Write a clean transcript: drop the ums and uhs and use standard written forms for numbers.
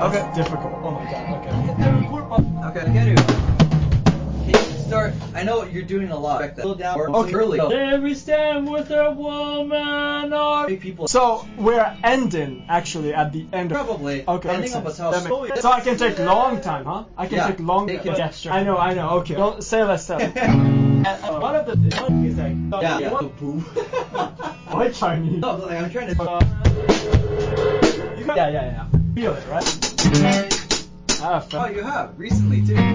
Okay. Difficult. Oh my god. Okay. Okay, I get it. Can you start? I know you're doing a lot. Slow down. Okay. Early. Every stand with a woman or People. So we're ending actually at the end. Probably. Okay. Ending up with how. So I can take long time, huh? I can take long. Take it. Gesture. I know. Okay. Don't say less stuff. One of the is like Yeah. Boo. Why Chinese? No, like, I'm trying to. Yeah. Feel it, right? Oh, you have recently too.